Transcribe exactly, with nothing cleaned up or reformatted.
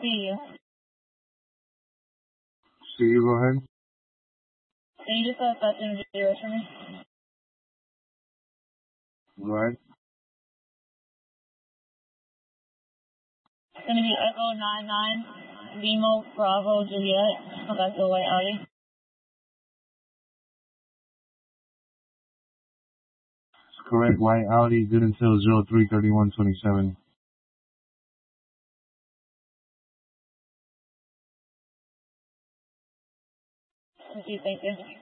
see you. See you, go ahead. Can you just let that in zero for me? Go ahead. It's going to be Echo nine nine, Lima, Bravo, Juliet. Oh, that's the white Audi. Correct, white Audi, good until zero three thirty-one twenty-seven. Okay, thank you.